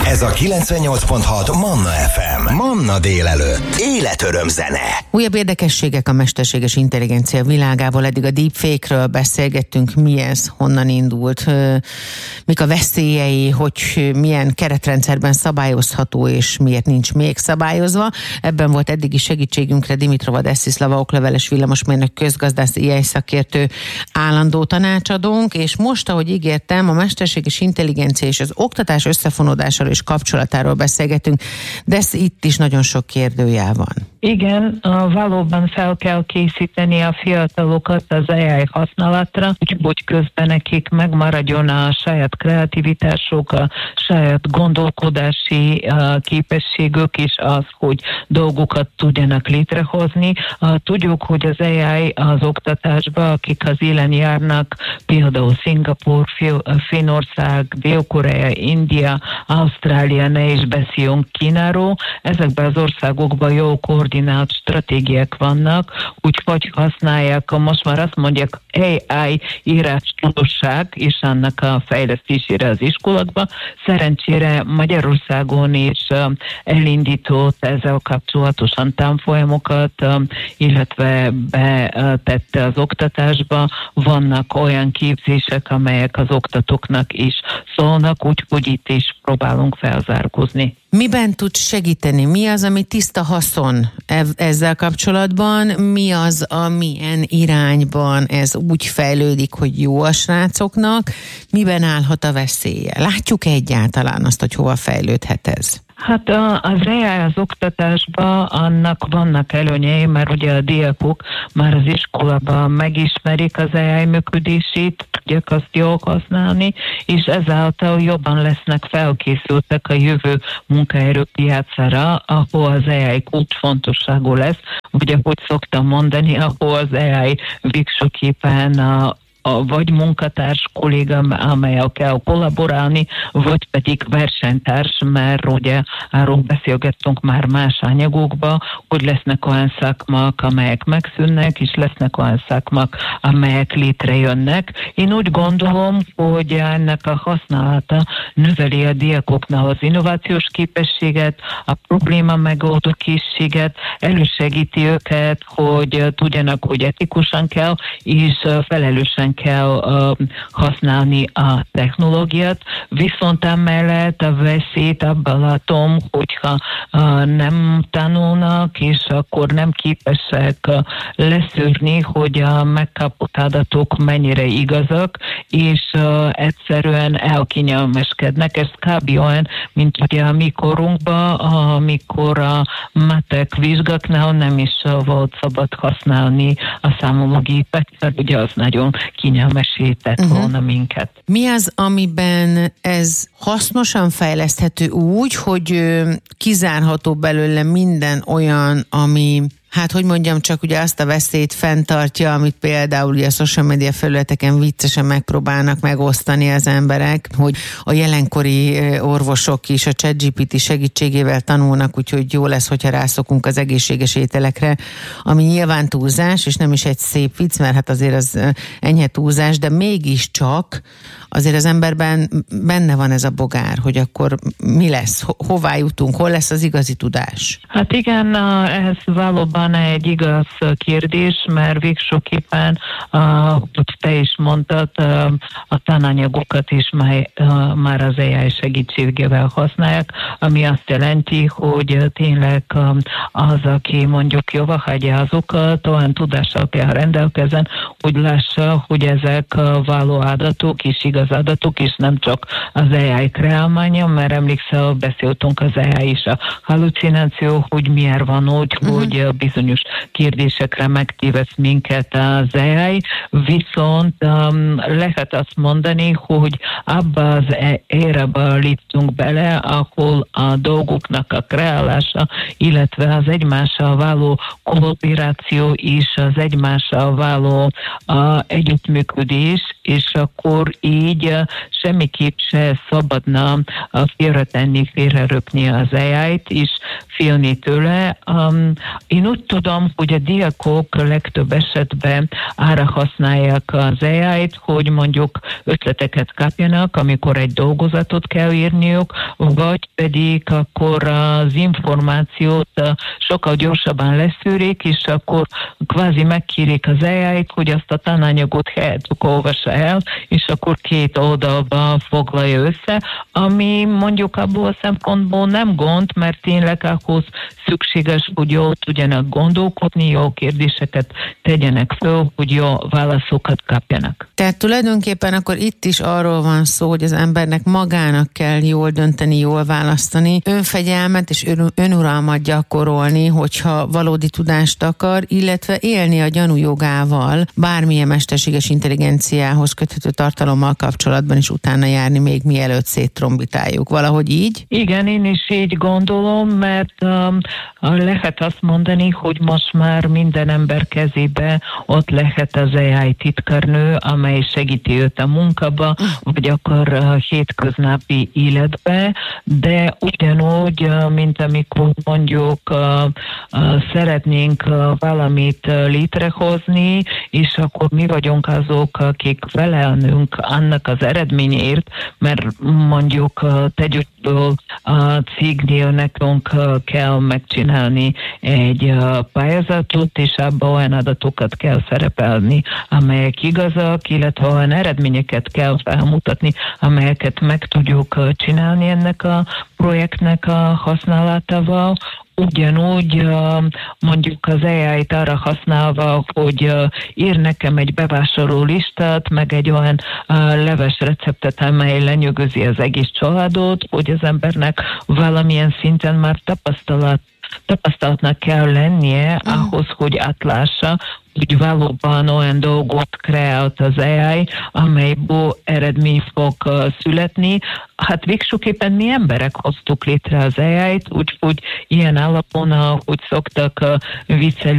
Ez a 98.6 Manna FM. Manna délelőtt. Életöröm zene. Újabb érdekességek a mesterséges intelligencia világából. Eddig a deepfake-ről beszélgettünk, mi ez, honnan indult, mik a veszélyei, hogy milyen keretrendszerben szabályozható, és miért nincs még szabályozva. Ebben volt eddigi segítségünkre Dimitrova Dessislava okleveles villamosmérnök, közgazdász, AI szakértő, állandó tanácsadónk, és most, ahogy ígértem, a mesterséges intelligencia és az oktatás összefonódásáról és kapcsolatáról beszélgetünk, de itt is nagyon sok kérdőjel van. Igen, valóban fel kell készíteni a fiatalokat az AI használatra, úgyhogy közben nekik megmaradjon a saját kreativitásuk, a saját gondolkodási képességük is az, hogy dolgokat tudjanak létrehozni. Tudjuk, hogy az AI az oktatásban, akik az élen járnak, például Szingapúr, Finnország, Dél-Korea, India, Ausztrália, ne is beszéljünk Kínáról, ezekben az országokban jó koordinált stratégiák vannak, úgyhogy használják, most már azt mondják, AI írástudosság és annak a fejlesztésére az iskolákban. Szerencsére Magyarországon is elindított ezzel kapcsolatosan tanfolyamokat, illetve betette az oktatásba. Vannak olyan képzések, amelyek az oktatóknak is szólnak, úgyhogy itt is próbálunk felzárkózni. Miben tud segíteni? Mi az, ami tiszta haszon ezzel kapcsolatban? Mi az, amilyen irányban ez úgy fejlődik, hogy jó a srácoknak? Miben állhat a veszélye? Látjuk egyáltalán azt, hogy hova fejlődhet ez? Hát az AI az oktatásban annak vannak előnyei, mert ugye a diákok már az iskolában megismerik az AI működését, tudják azt jól használni, és ezáltal jobban lesznek felkészültek a jövő munkaerőpiacára, ahol az AI kulcsfontosságú lesz, vagy ahogy szoktam mondani, ahol az AI végsőképpen vagy munkatárs kolléga, amelyel kell kollaborálni, vagy pedig versenytárs, mert ugye arról beszélgettünk már más anyagokban, hogy lesznek olyan szakmák, amelyek megszűnnek, és lesznek olyan szakmák, amelyek létrejönnek. Én úgy gondolom, hogy ennek a használata növeli a diákoknál az innovációs képességet, a probléma megoldó készséget, elősegíti őket, hogy tudjanak, hogy etikusan kell, és felelősen kell használni a technológiát, viszont emellett a veszélyt abban látom, hogyha nem tanulnak, és akkor nem képesek leszűrni, hogy a megkapott adatok mennyire igazak, és egyszerűen elkényelmeskednek. Ez kb. Olyan, mint ugye a mi korunkban, amikor a matek vizsgáknál nem is volt szabad használni a számológépet, mert ugye az nagyon kényelmesített volna minket. Mi az, amiben ez hasznosan fejleszthető úgy, hogy kizárható belőle minden olyan, ami, hát hogy mondjam, csak ugye azt a veszélyt fenntartja, amit például ugye a social media felületeken viccesen megpróbálnak megosztani az emberek, hogy a jelenkori orvosok is a ChatGPT segítségével tanulnak, úgyhogy jó lesz, hogyha rászokunk az egészséges ételekre, ami nyilván túlzás, és nem is egy szép vicc, mert hát azért az enyhe túlzás, de mégiscsak azért az emberben benne van ez a bogár, hogy akkor mi lesz, hová jutunk, hol lesz az igazi tudás? Hát igen, ez valóban egy igaz kérdés, mert végsőképpen, hogy te is mondtad, a tananyagokat is már az AI segítségével használják, ami azt jelenti, hogy tényleg az, aki mondjuk jóváhagyja azokat, olyan tudással kell rendelkezzen, hogy lássa, hogy ezek való adatok és igaz adatok, és nem csak az AI kreálmánya, mert emlékszel, beszéltünk az AI és a hallucináció, hogy miért van úgy, hogy bizonyos kérdésekre megtévesz minket az AI, viszont lehet azt mondani, hogy abba az érebe léptünk bele, ahol a dolgoknak a kreálása, illetve az egymással való kollaboráció és az egymással való együttműködés és akkor így semmiképp se szabadna félretenni, félreröpni az AI-t, és félni tőle. Én úgy tudom, hogy a diákok legtöbb esetben arra használják az AI-t, hogy mondjuk ötleteket kapjanak, amikor egy dolgozatot kell írniuk, vagy pedig akkor az információt sokkal gyorsabban leszűrik, és akkor kvázi megkérik az AI-t, hogy azt a tananyagot helyettük olvassa el, és akkor 2 oldalba foglalja össze, ami mondjuk abból a szempontból nem gond, mert tényleg ahhoz szükséges, hogy jól tudjanak gondolkodni, jó kérdéseket tegyenek föl, hogy jó válaszokat kapjanak. Tehát tulajdonképpen akkor itt is arról van szó, hogy az embernek magának kell jól dönteni, jól választani, önfegyelmet és önuralmat gyakorolni, hogyha valódi tudást akar, illetve élni a gyanújogával, bármilyen mesterséges intelligenciához köthető tartalommal kapcsolatban is utána járni, még mielőtt széttrombitáljuk. Valahogy így? Igen, én is így gondolom, mert lehet azt mondani, hogy most már minden ember kezébe ott lehet az AI titkárnő, amely segíti őt a munkába, vagy akár hétköznapi életbe, de ugyanúgy, mint amikor mondjuk szeretnénk valamit létrehozni, és akkor mi vagyunk azok, akik felelnünk annak az eredményért, mert mondjuk tegyük a cégnél nekünk kell megcsinálni egy pályázatot, és abban olyan adatokat kell szerepelni, amelyek igazak, illetve olyan eredményeket kell felmutatni, amelyeket meg tudjuk csinálni ennek a projektnek a használatával. Ugyanúgy mondjuk az AI-t arra használva, hogy ír nekem egy bevásárló listát, meg egy olyan leves receptet, amely lenyűgözi az egész családot, hogy az embernek valamilyen szinten már tapasztalatnak kell lennie ahhoz, hogy átlássa, hogy valóban olyan dolgot kreált az AI, amelyből eredmény fog születni. Hát végsőképpen mi emberek hoztuk létre az AI-t, úgyhogy ilyen alapon, ahogy szoktak viccelni,